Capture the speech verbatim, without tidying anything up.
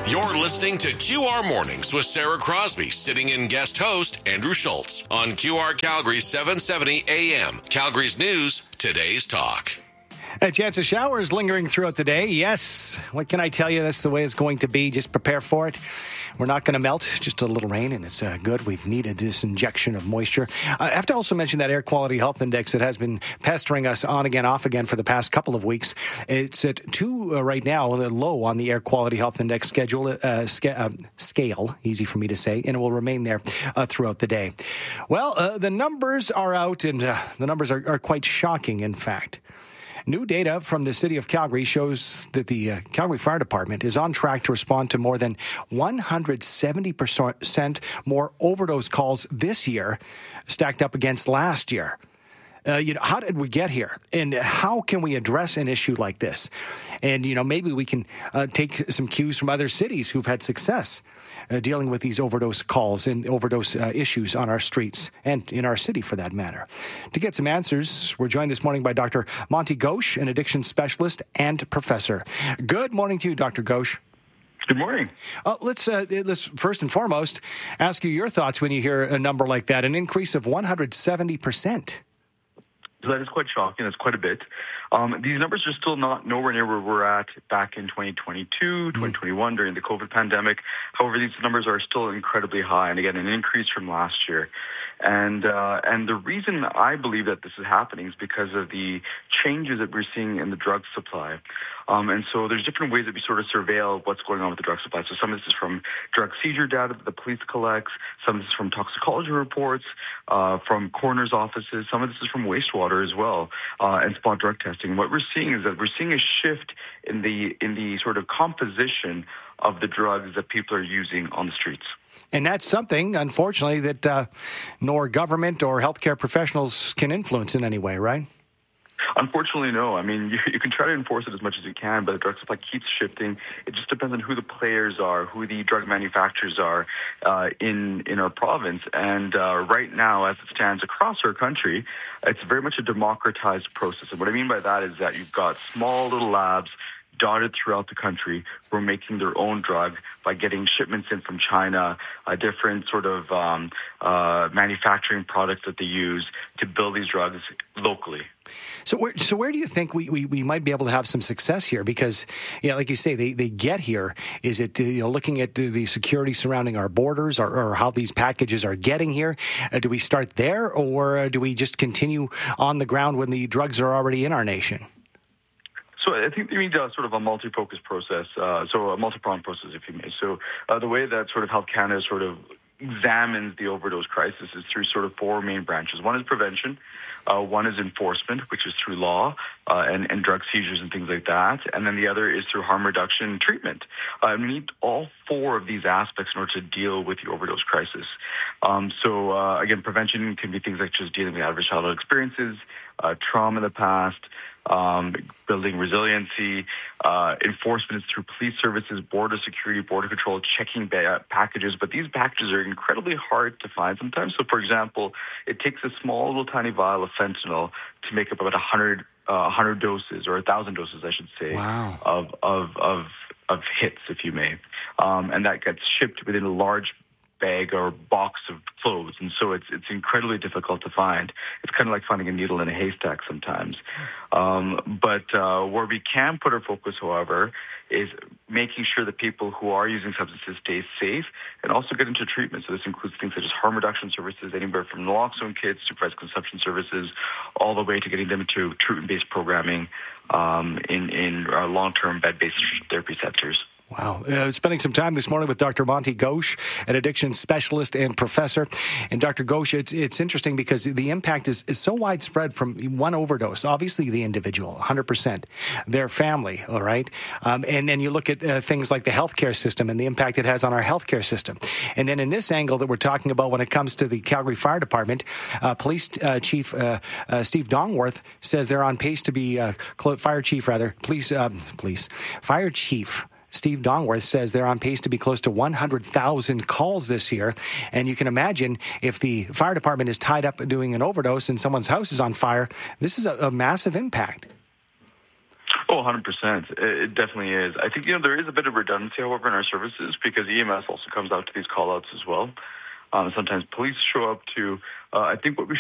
You're listening to Q R Mornings with Sarah Crosby, sitting in guest host Andrew Schultz on Q R Calgary seven seventy A M. Calgary's News, today's talk. A chance of showers lingering throughout the day. Yes, what can I tell you? That's the way it's going to be. Just prepare for it. We're not going to melt, just a little rain, and it's uh, good. We've needed this injection of moisture. Uh, I have to also mention that air quality health index that has been pestering us on again, off again for the past couple of weeks. It's at two uh, right now, low on the air quality health index schedule uh, sca- uh, scale, easy for me to say, and it will remain there uh, throughout the day. Well, uh, the numbers are out, and uh, the numbers are, are quite shocking, in fact. New data from the City of Calgary shows that the uh, Calgary Fire Department is on track to respond to more than one hundred seventy percent more overdose calls this year, stacked up against last year. Uh, you know, how did we get here? And how can we address an issue like this? And, you know, maybe we can uh, take some cues from other cities who've had success uh, dealing with these overdose calls and overdose uh, issues on our streets and in our city, for that matter. To get some answers, we're joined this morning by Doctor Monty Ghosh, an addiction specialist and professor. Good morning to you, Doctor Ghosh. Good morning. Uh, let's uh, let's first and foremost ask you your thoughts when you hear a number like that, an increase of one hundred seventy percent. So that is quite shocking. That's quite a bit. Um, these numbers are still not nowhere near where we're at back in twenty twenty-two, twenty twenty-one during the COVID pandemic. However, these numbers are still incredibly high, and again, an increase from last year. And uh, and the reason I believe that this is happening is because of the changes that we're seeing in the drug supply. Um, and so there's different ways that we sort of surveil what's going on with the drug supply. So some of this is from drug seizure data that the police collects. Some of this is from toxicology reports, uh, from coroner's offices. Some of this is from wastewater as well, uh, and spot drug testing. What we're seeing is that we're seeing a shift in the in the sort of composition of the drugs that people are using on the streets. And that's something, unfortunately, that uh, nor government or healthcare professionals can influence in any way, right? Unfortunately, no. I mean, you, you can try to enforce it as much as you can, but the drug supply keeps shifting. It just depends on who the players are, who the drug manufacturers are uh, in in our province. And uh, right now, as it stands across our country, it's very much a democratized process. And what I mean by that is that you've got small little labs dotted throughout the country who are making their own drug by getting shipments in from China, uh, different sort of um, uh, manufacturing products that they use to build these drugs locally. So where, so where do you think we, we, we might be able to have some success here? Because, yeah, like you say, they, they get here. Is it, you know, looking at the security surrounding our borders or, or how these packages are getting here? Uh, do we start there, or do we just continue on the ground when the drugs are already in our nation? So I think we need uh, sort of a multi-focused process, uh, so a multi-pronged process, if you may. So uh, the way that sort of Health Canada sort of examines the overdose crisis is through sort of four main branches. One is prevention, uh, one is enforcement, which is through law uh, and, and drug seizures and things like that, and then the other is through harm reduction and treatment. Uh, we need all four of these aspects in order to deal with the overdose crisis. Um, so uh, again, prevention can be things like just dealing with adverse childhood experiences, uh, trauma in the past, Um, building resiliency. Uh, enforcement is through police services, border security, border control, checking ba- packages. But these packages are incredibly hard to find sometimes. So, for example, it takes a small little tiny vial of fentanyl to make up about one hundred, uh, one hundred doses, or one thousand doses, I should say, wow. of, of, of, of hits, if you may. Um, and that gets shipped within a large bag or box of clothes, and so it's it's incredibly difficult to find. It's kind of like finding a needle in a haystack sometimes. Um, but uh, where we can put our focus, however, is making sure that people who are using substances stay safe and also get into treatment. So this includes things such as harm reduction services, anywhere from naloxone kits, supervised consumption services, all the way to getting them into treatment-based programming um, in, in uh, long-term bed-based therapy centers. Wow. Uh, spending some time this morning with Doctor Monty Ghosh, an addiction specialist and professor. And Doctor Ghosh, it's, it's interesting because the impact is, is so widespread from one overdose. Obviously, the individual, one hundred percent. Their family, all right? Um, and then you look at uh, things like the healthcare system and the impact it has on our healthcare system. And then in this angle that we're talking about when it comes to the Calgary Fire Department, uh, Police uh, Chief uh, uh, Steve Dongworth says they're on pace to be, uh, Fire Chief rather, Police, um, Police, Fire Chief Steve Dongworth says they're on pace to be close to one hundred thousand calls this year. And you can imagine if the fire department is tied up doing an overdose and someone's house is on fire, this is a, a massive impact. Oh, one hundred percent. It definitely is. I think, you know, there is a bit of redundancy, however, in our services because E M S also comes out to these call-outs as well. Um, sometimes police show up to, uh, I think what we